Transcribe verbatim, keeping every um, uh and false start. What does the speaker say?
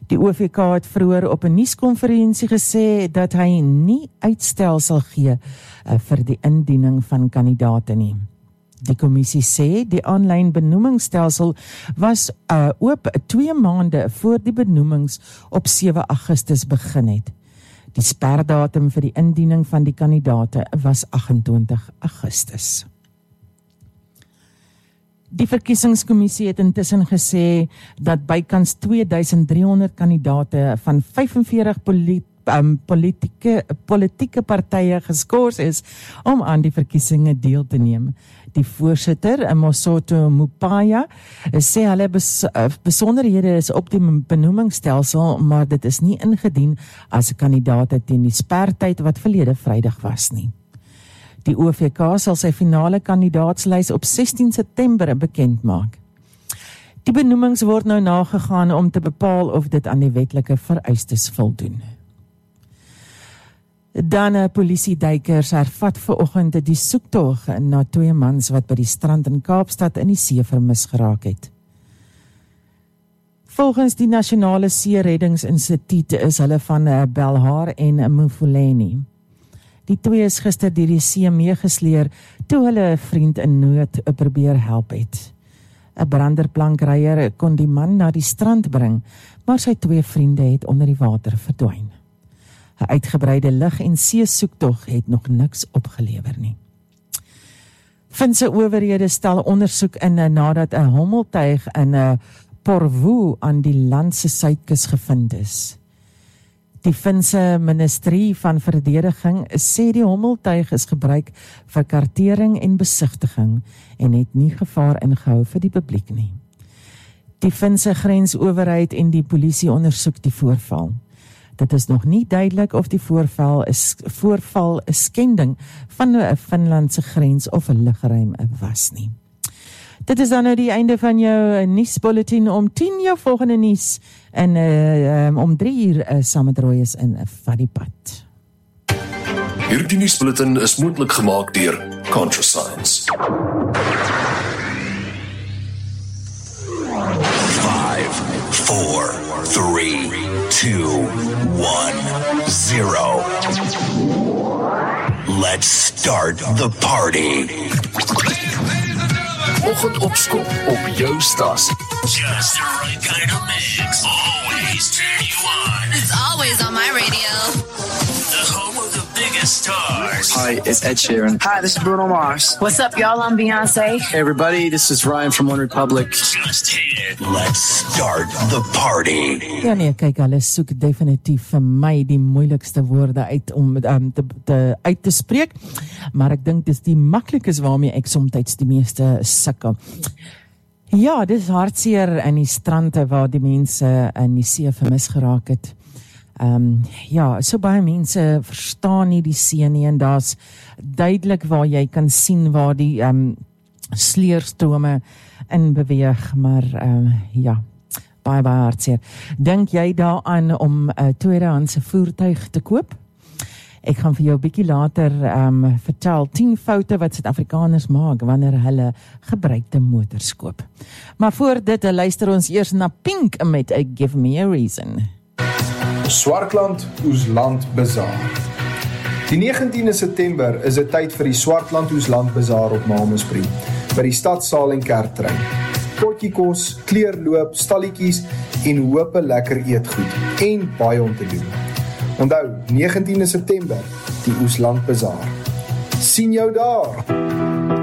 Die O V K het vroeër op 'n nuuskonferensie gesê dat hy nie uitstel sal gee uh, vir die indiening van kandidaate nie. Die kommissie sê die aanlyn benoemingsstelsel was uh, oop twee maande voor die benoemings op sewe Augustus begin het. Die sperdatum vir die indiening van die kandidaate was agt-en-twintig Augustus. Die verkiesingskommissie het intussen gesê dat bykans twee duisend driehonderd kandidaate van vyfenveertig polit, um, politieke, politieke partye geskort is om aan die verkiesings deel te neem. Die voorsitter, Mosotho Mupaya, sê hulle bes, besonderhede is op die benoemingsstelsel, maar dit is nie ingedien as 'n kandidaat teen die spertyd wat verlede Vrydag was nie. Die O V K sal sy finale kandidaatslys op sestien September bekend maak. Die benoemings word nou nagegaan om te bepaal of dit aan die wetlike vereistes voldoen. Dan polisieduikers hervat vanoggend die soektog na twee mans wat by die strand in Kaapstad in die see vermis geraak het. Volgens die Nasionale See-reddingsinstituut is hulle van Belhar en Mufuleni. Die twee is gister deur die see meegesleer toe hulle 'n vriend in nood probeer help het. 'n Branderplankryer kon die man na die strand bring, maar sy twee vriende het onder die water verdwyn. 'n Uitgebreide lug- en seesoektog het nog niks opgelewer nie. Finse owerhede stel ondersoek in nadat 'n hommeltuig in 'n Porvoo aan die land se suidkus gevind is. Die Finse Ministerie van Verdediging sê die hommeltuig is gebruik vir kartering en besigtiging en het nie gevaar ingehou vir die publiek nie. Die Finse grensowerheid en die polisie ondersoek die voorval. Dit is nog nie duidelik of die voorval is voorval 'n skending van 'n Finlandse grens of 'n lugruim was nie. Dit is dan nou die einde van jou nuusbulletin om tien, jou volgende nuus en uh, um, om drie uur uh, saam met Roy is in Vat die Pad. Hierdie nuusbulletin is moontlik gemaak deur ContraScience. Five, four, three, two, one, zero. Let's start the party. Oggend op skop op jou stasie. Just the right kind of mix. Always turn you on. It's always on my radio. The home of the biggest stars. Hi, it's Ed Sheeran. Hi, this is Bruno Mars. What's up, y'all? I'm Beyonce. Hey, everybody, this is Ryan from One Republic. Just hit it. Let's start the party. Ja nee, kyk, hulle soek definitief vir my die moeilikste woorde uit om um, te, te, uit te spreek, maar ek dink dis die maklikes waarmee ek somtyds die meeste sukkel. Ja, dis hartseer in die strande waar die mense in die see vermis geraak het. Um, ja, so baie mense verstaan nie die see nie en daar's duidelik waar jy kan sien waar die um, sleurstrome in beweeg, maar um, ja, baie baie hartseer. Dink jy daaraan om 'n uh, tweedehandse voertuig te koop? Ek gaan vir jou 'n bietjie later um, vertel tien foute wat Suid-Afrikaners maak wanneer hulle gebruikte motors koop. Maar voor dit luister ons eers na Pink met a Give Me a Reason. Swartland Oesland Bazaar. Die negentiende September is 'n tyd vir die Swartland Oesland Bazaar op Malmesbury by die Stadsaal en Kerktrein. Potjiekos, kleurloop, stalletjies en hoop lekker eetgoed en baie om te doen. Onthou, negentiende September, die Oesland Bazaar. Sien jou daar!